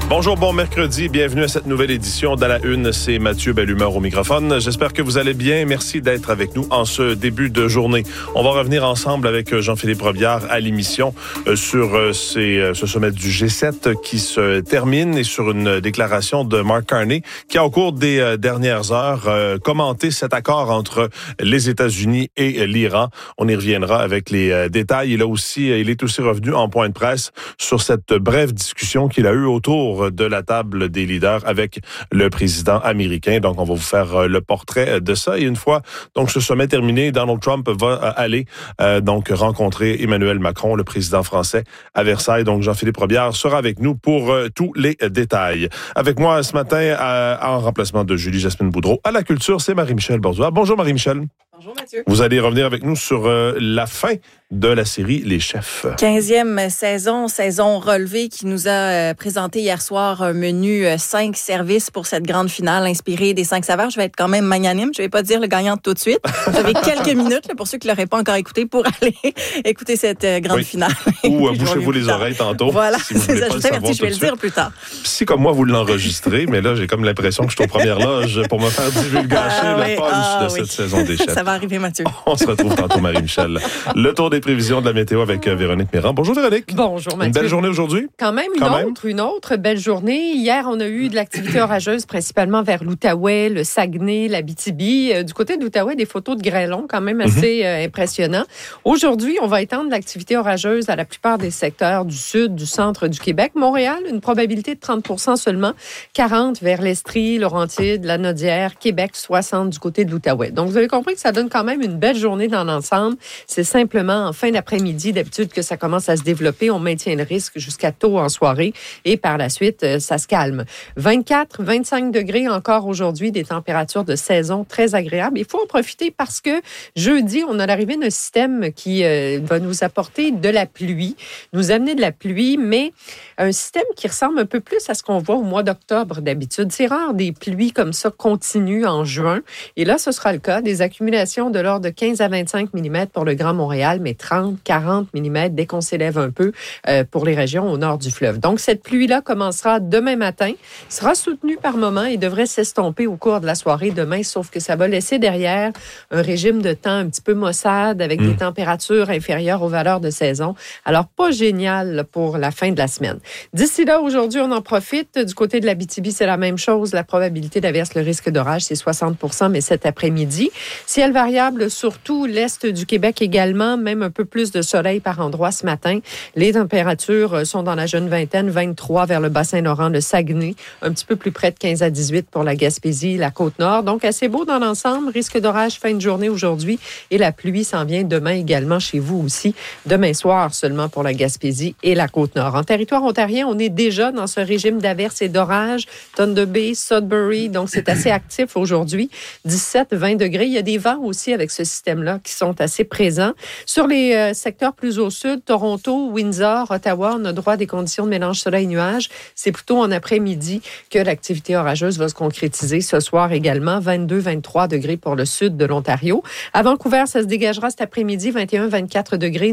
Bonjour, bon mercredi. Bienvenue à cette nouvelle édition d'À la Une. C'est Mathieu Bellumeur au microphone. J'espère que vous allez bien. Merci d'être avec nous en ce début de journée. On va revenir ensemble avec Jean-Philippe Robillard à l'émission sur ce sommet du G7 qui se termine et sur une déclaration de Mark Carney qui a, au cours des dernières heures, commenté cet accord entre les États-Unis et l'Iran. On y reviendra avec les détails. Il est aussi revenu en point de presse sur cette brève discussion qu'il a eue autour de la table des leaders avec le président américain. Donc, on va vous faire le portrait de ça. Et une fois donc ce sommet terminé, Donald Trump va aller donc rencontrer Emmanuel Macron, le président français, à Versailles. Donc, Jean-Philippe Robillard sera avec nous pour tous les détails. Avec moi ce matin, en remplacement de Julie-Jasmine Boudreau, à la culture, c'est Marie-Michel Borzois. Bonjour Marie-Michel. Bonjour Mathieu. Vous allez revenir avec nous sur la fin de la série Les Chefs. 15e saison relevée qui nous a présenté hier soir un menu 5 services pour cette grande finale inspirée des 5 saveurs. Je vais être quand même magnanime, je vais pas dire le gagnant tout de suite. Vous avez quelques minutes là, pour ceux qui l'auraient pas encore écouté pour aller écouter cette grande finale. Ou bouchez-vous les oreilles tantôt. Voilà, si vous voulez pas je t'avertis, je vais le dire plus tard. Si comme moi vous l'enregistrez, mais là j'ai comme l'impression que je suis aux premières loges pour me faire divulgacher le punch de cette saison des Chefs. Ça va arriver Mathieu. On se retrouve tantôt Marie-Michel. Le tour des prévisions de la météo avec Véronique Méran. Bonjour Véronique. Bonjour Mathieu. Une belle journée aujourd'hui? Quand même une autre belle journée. Hier, on a eu de l'activité orageuse principalement vers l'Outaouais, le Saguenay, l'Abitibi. Du côté de l'Outaouais, des photos de grêlons quand même assez impressionnants. Aujourd'hui, on va étendre l'activité orageuse à la plupart des secteurs du sud, du centre du Québec. Montréal, une probabilité de 30% seulement. 40 vers l'Estrie, Laurentides, la Naudière, Québec, 60 du côté de l'Outaouais. Donc, vous avez compris que ça donne quand même une belle journée dans l'ensemble. C'est simplement en fin d'après-midi, d'habitude, que ça commence à se développer. On maintient le risque jusqu'à tôt en soirée et par la suite, ça se calme. 24, 25 degrés encore aujourd'hui, des températures de saison très agréables. Il faut en profiter parce que jeudi, on a l'arrivée d'un système qui va nous apporter de la pluie, nous amener de la pluie, mais un système qui ressemble un peu plus à ce qu'on voit au mois d'octobre d'habitude. C'est rare des pluies comme ça continues en juin. Et là, ce sera le cas. Des accumulations de l'ordre de 15 à 25 mm pour le Grand Montréal, mais 30, 40 mm dès qu'on s'élève un peu pour les régions au nord du fleuve. Donc, cette pluie-là commencera demain matin, sera soutenue par moments et devrait s'estomper au cours de la soirée demain, sauf que ça va laisser derrière un régime de temps un petit peu maussade avec des températures inférieures aux valeurs de saison. Alors, pas génial pour la fin de la semaine. D'ici là, aujourd'hui, on en profite. Du côté de l'Abitibi, c'est la même chose. La probabilité d'averse, le risque d'orage, c'est 60%, mais cet après-midi. Ciel variable, surtout l'est du Québec également, même un peu plus de soleil par endroit ce matin. Les températures sont dans la jeune vingtaine, 23 vers le Bas-Saint-Laurent, le Saguenay, un petit peu plus près de 15 à 18 pour la Gaspésie, la Côte-Nord. Donc, assez beau dans l'ensemble. Risque d'orage fin de journée aujourd'hui et la pluie s'en vient demain également chez vous aussi. Demain soir seulement pour la Gaspésie et la Côte-Nord. En territoire ontarien, on est déjà dans ce régime d'averses et d'orage. Thunder Bay, Sudbury, donc c'est assez actif aujourd'hui. 17, 20 degrés. Il y a des vents aussi avec ce système-là qui sont assez présents. Sur les secteurs plus au sud, Toronto, Windsor, Ottawa, on a droit à des conditions de mélange soleil-nuage. C'est plutôt en après-midi que l'activité orageuse va se concrétiser. Ce soir également, 22, 23 degrés pour le sud de l'Ontario. À Vancouver, ça se dégagera cet après-midi, 21, 24 degrés.